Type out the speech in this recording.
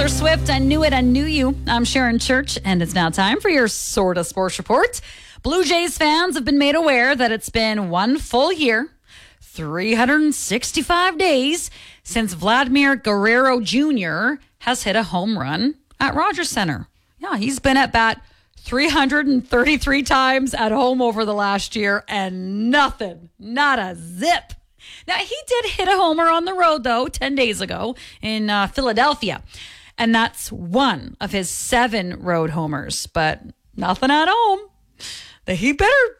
Taylor Swift, I Knew It, I Knew You. I'm Sharon Church, and it's now time for your Sorta Sports Report. Blue Jays fans have been made aware that it's been one full year, 365 days, since Vladimir Guerrero Jr. has hit a home run at Rogers Center. Yeah, he's been at bat 333 times at home over the last year, and nothing, not a zip. Now, he did hit a homer on the road, though, 10 days ago in Philadelphia. And that's one of his 7 road homers, but nothing at home. He better